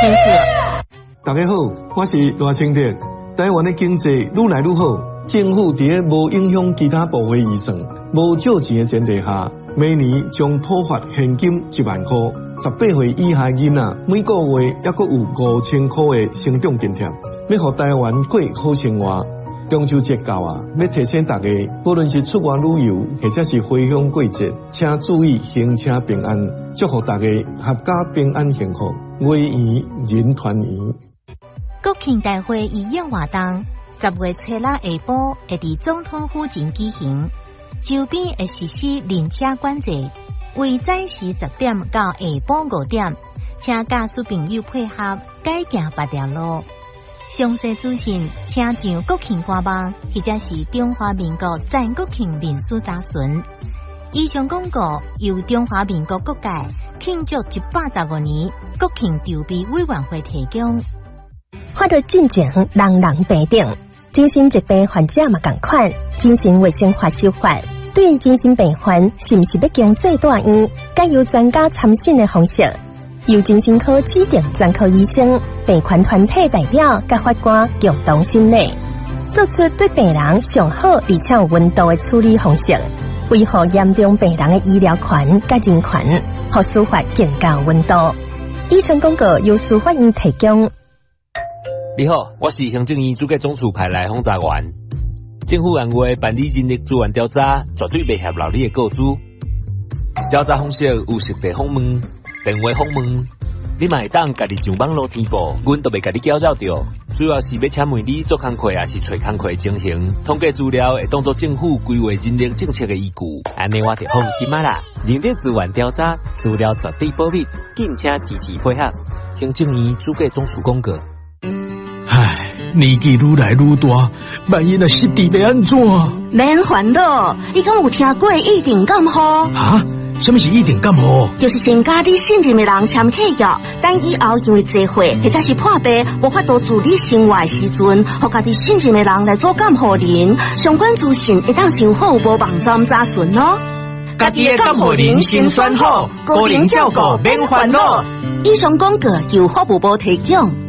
清德。 大家好，我是赖清德。台湾的经济愈来愈好，政府伫个无影响其他部会预算、无借钱的前提下，明年将普发现金1万块，18岁以下囡仔每个月还阁有5000块的成长津贴，要互台湾过好生活。中秋节到啊，要提醒大家，无论是出外旅游，或者是回乡过节，请注意行车平安，祝福大家阖家平安幸福，月圆人团圆。 国庆大会预约活动，10月初6下晡会伫总统府前举行，周边会实施人车管制，为早时10点到下晡5点，请驾驶朋友配合改行别条路。详细资讯，请上国庆官网或者是中华民国在国庆民俗查询。以上广告由中华民国各界庆祝115年国庆筹备委员会提供。 法律进前，人人平等。精神疾病患者嘛同款，精神卫生法修法对精神病患是不是要经做大院，该由专家参审的方式。由精神科指定专科医生、病患团体代表甲法官共同审理，做出对病人上好而且有温度的处理方式，维护严重病人的医疗权甲人权，和司法更加温度。以上广告由司法院提供。 你好，我是行政院主计总署派来轰炸员。政府按月办理人力资源调查，绝对袂泄露你的个资。调查方式有实地访问、电话访问，你嘛会当家己上网络填报，阮都袂家己搅扰着。主要是要请问你做工课还是找工课情形，统计资料会当作政府规划人力政策的依据。 安尼我就放心啦。人力资源调查资料绝对保密，敬请支持配合。 行政院主计总署公告。 唉，年纪愈来愈大，万一若失智要安怎？ 免烦恼，你敢有听过一定感冒？ 啊？什么是一定感冒？ 就是先甲你信任的人签契约，等以后因为聚会或者是破病无法度自理生活的时阵，互家己信任的人来做感冒人。相关资讯会当上好无网站查询哦。 家己的感冒人先选好，个人照顾免烦恼。 以上广告由法务部提供。